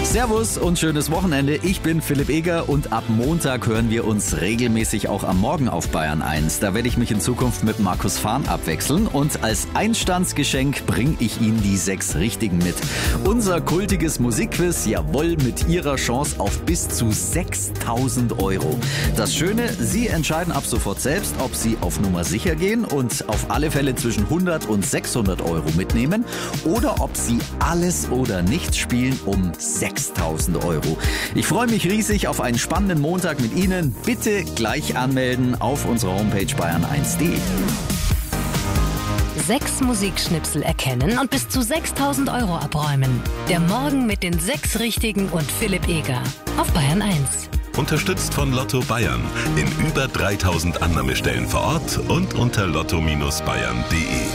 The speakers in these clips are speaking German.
Servus und schönes Wochenende. Ich bin Philipp Eger und ab Montag hören wir uns regelmäßig auch am Morgen auf Bayern 1. Da werde ich mich in Zukunft mit Markus Fahn abwechseln und als Einstandsgeschenk bringe ich Ihnen die 6 Richtigen mit. Unser kultiges Musikquiz, jawohl, mit Ihrer Chance auf bis zu 6.000 €. Das Schöne, Sie entscheiden ab sofort selbst, ob Sie auf Nummer sicher gehen und auf alle Fälle zwischen 100 und 600 € mitnehmen oder ob Sie alles oder nichts spielen um 6.000 €. Ich freue mich riesig auf einen spannenden Montag mit Ihnen. Bitte gleich anmelden auf unserer Homepage bayern1.de. 6 Musikschnipsel erkennen und bis zu 6.000 € abräumen. Der Morgen mit den 6 Richtigen und Philipp Eger auf Bayern 1. Unterstützt von Lotto Bayern. In über 3.000 Annahmestellen vor Ort und unter lotto-bayern.de.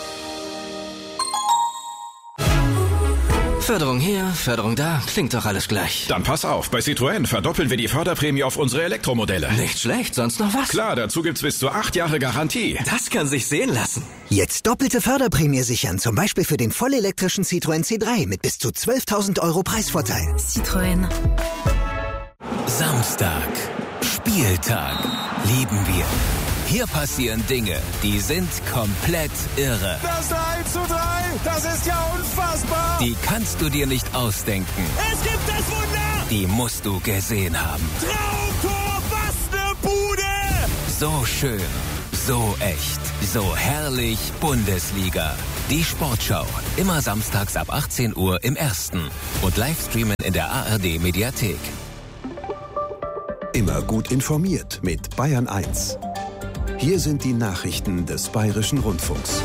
Förderung hier, Förderung da, klingt doch alles gleich. Dann pass auf, bei Citroën verdoppeln wir die Förderprämie auf unsere Elektromodelle. Nicht schlecht, sonst noch was? Klar, dazu gibt's bis zu 8 Jahre Garantie. Das kann sich sehen lassen. Jetzt doppelte Förderprämie sichern, zum Beispiel für den vollelektrischen Citroën C3 mit bis zu 12.000 € Preisvorteil. Citroën. Samstag, Spieltag, lieben wir. Hier passieren Dinge, die sind komplett irre. Das 3:3, das ist ja unfassbar. Die kannst du dir nicht ausdenken. Es gibt das Wunder. Die musst du gesehen haben. Traumtor, was ne Bude. So schön, so echt, so herrlich Bundesliga. Die Sportschau, immer samstags ab 18 Uhr im Ersten und Livestreamen in der ARD Mediathek. Immer gut informiert mit Bayern 1. Hier sind die Nachrichten des Bayerischen Rundfunks.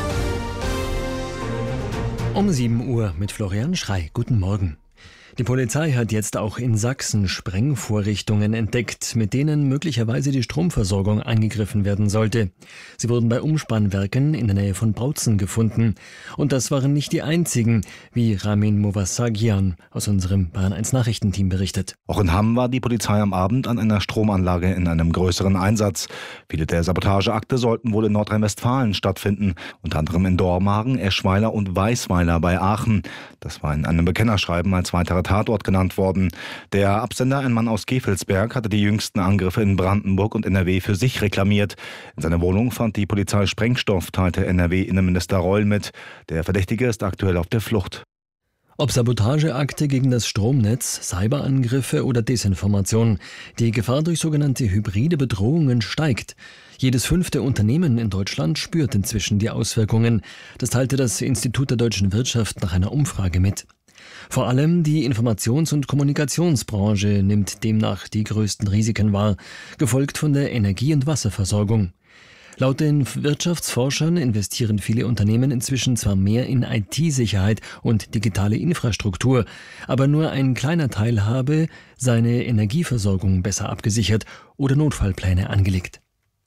Um 7 Uhr mit Florian Schrey. Guten Morgen. Die Polizei hat jetzt auch in Sachsen Sprengvorrichtungen entdeckt, mit denen möglicherweise die Stromversorgung angegriffen werden sollte. Sie wurden bei Umspannwerken in der Nähe von Bautzen gefunden. Und das waren nicht die einzigen, wie Ramin Movasagian aus unserem Bayern 1 Nachrichtenteam berichtet. Auch in Hamm war die Polizei am Abend an einer Stromanlage in einem größeren Einsatz. Viele der Sabotageakte sollten wohl in Nordrhein-Westfalen stattfinden, unter anderem in Dormagen, Eschweiler und Weißweiler bei Aachen. Das war in einem Bekennerschreiben als weiterer Tatort genannt worden. Der Absender, ein Mann aus Gevelsberg, hatte die jüngsten Angriffe in Brandenburg und NRW für sich reklamiert. In seiner Wohnung fand die Polizei Sprengstoff, teilte NRW-Innenminister Reul mit. Der Verdächtige ist aktuell auf der Flucht. Ob Sabotageakte gegen das Stromnetz, Cyberangriffe oder Desinformation, die Gefahr durch sogenannte hybride Bedrohungen steigt. Jedes 5. Unternehmen in Deutschland spürt inzwischen die Auswirkungen. Das teilte das Institut der deutschen Wirtschaft nach einer Umfrage mit. Vor allem die Informations- und Kommunikationsbranche nimmt demnach die größten Risiken wahr, gefolgt von der Energie- und Wasserversorgung. Laut den Wirtschaftsforschern investieren viele Unternehmen inzwischen zwar mehr in IT-Sicherheit und digitale Infrastruktur, aber nur ein kleiner Teil habe seine Energieversorgung besser abgesichert oder Notfallpläne angelegt.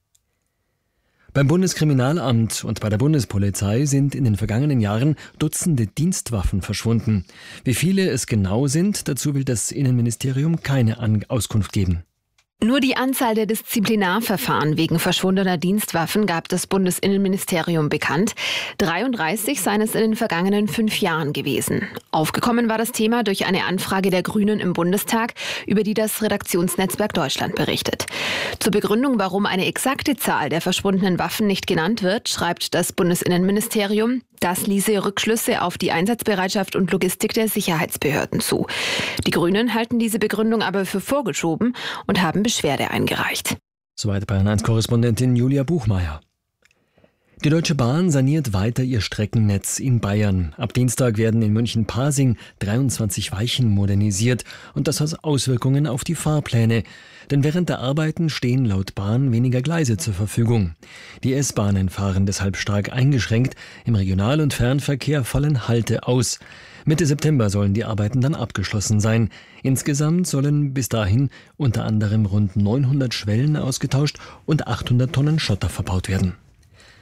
Beim Bundeskriminalamt und bei der Bundespolizei sind in den vergangenen Jahren Dutzende Dienstwaffen verschwunden. Wie viele es genau sind, dazu will das Innenministerium keine Auskunft geben. Nur die Anzahl der Disziplinarverfahren wegen verschwundener Dienstwaffen gab das Bundesinnenministerium bekannt. 33 seien es in den vergangenen 5 Jahren gewesen. Aufgekommen war das Thema durch eine Anfrage der Grünen im Bundestag, über die das Redaktionsnetzwerk Deutschland berichtet. Zur Begründung, warum eine exakte Zahl der verschwundenen Waffen nicht genannt wird, schreibt das Bundesinnenministerium, das ließe Rückschlüsse auf die Einsatzbereitschaft und Logistik der Sicherheitsbehörden zu. Die Grünen halten diese Begründung aber für vorgeschoben und haben Beschwerde eingereicht. Soweit Bayern 1-Korrespondentin Julia Buchmeier. Die Deutsche Bahn saniert weiter ihr Streckennetz in Bayern. Ab Dienstag werden in München-Pasing 23 Weichen modernisiert und das hat Auswirkungen auf die Fahrpläne. Denn während der Arbeiten stehen laut Bahn weniger Gleise zur Verfügung. Die S-Bahnen fahren deshalb stark eingeschränkt. Im Regional- und Fernverkehr fallen Halte aus. Mitte September sollen die Arbeiten dann abgeschlossen sein. Insgesamt sollen bis dahin unter anderem rund 900 Schwellen ausgetauscht und 800 Tonnen Schotter verbaut werden.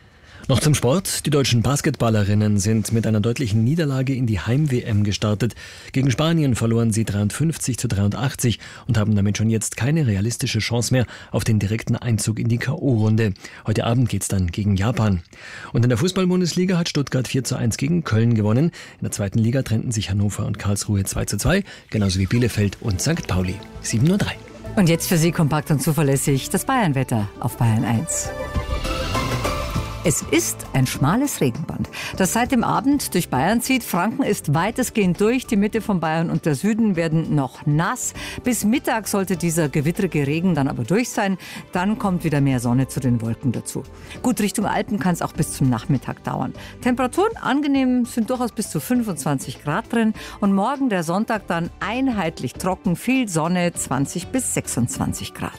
Noch zum Sport. Die deutschen Basketballerinnen sind mit einer deutlichen Niederlage in die Heim-WM gestartet. Gegen Spanien verloren sie 53-83 und haben damit schon jetzt keine realistische Chance mehr auf den direkten Einzug in die K.O.-Runde. Heute Abend geht's dann gegen Japan. Und in der Fußball-Bundesliga hat Stuttgart 4:1 gegen Köln gewonnen. In der zweiten Liga trennten sich Hannover und Karlsruhe 2:2, genauso wie Bielefeld und St. Pauli 7:3. Und jetzt für Sie kompakt und zuverlässig das Bayernwetter auf Bayern 1. Es ist ein schmales Regenband, das seit dem Abend durch Bayern zieht. Franken ist weitestgehend durch. Die Mitte von Bayern und der Süden werden noch nass. Bis Mittag sollte dieser gewittrige Regen dann aber durch sein. Dann kommt wieder mehr Sonne zu den Wolken dazu. Gut, Richtung Alpen kann es auch bis zum Nachmittag dauern. Temperaturen angenehm, sind durchaus bis zu 25 Grad drin. Und morgen, der Sonntag, dann einheitlich trocken, viel Sonne, 20 bis 26 Grad.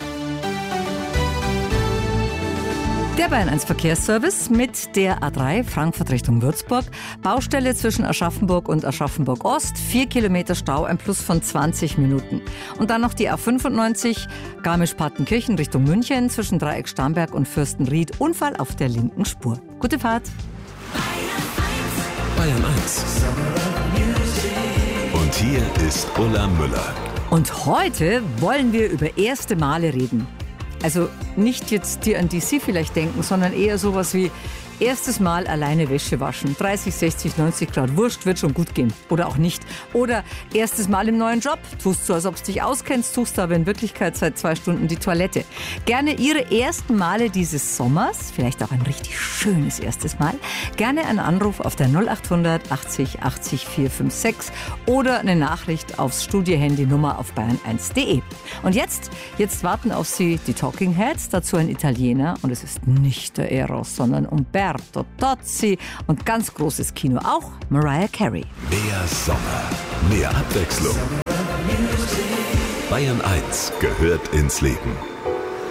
Der Bayern 1 Verkehrsservice mit der A3 Frankfurt Richtung Würzburg. Baustelle zwischen Aschaffenburg und Aschaffenburg Ost. 4 Kilometer Stau, ein Plus von 20 Minuten. Und dann noch die A95 Garmisch-Partenkirchen Richtung München zwischen Dreieck Starnberg und Fürstenried. Unfall auf der linken Spur. Gute Fahrt. Bayern 1. Und hier ist Ulla Müller. Und heute wollen wir über erste Male reden. Also nicht jetzt die, an die Sie vielleicht denken, sondern eher sowas wie erstes Mal alleine Wäsche waschen. 30, 60, 90 Grad Wurscht, wird schon gut gehen. Oder auch nicht. Oder erstes Mal im neuen Job. Tust so, als ob du dich auskennst, tust aber in Wirklichkeit seit 2 Stunden die Toilette. Gerne Ihre ersten Male dieses Sommers, vielleicht auch ein richtig schönes erstes Mal. Gerne einen Anruf auf der 0800 80 80 456 oder eine Nachricht aufs Studiohandynummer auf bayern1.de. Und jetzt warten auf Sie die Talking Heads, dazu ein Italiener. Und es ist nicht der Eros, sondern Umberto Tozzi und ganz großes Kino, auch Mariah Carey. Mehr Sommer, mehr Abwechslung. Bayern 1 gehört ins Leben.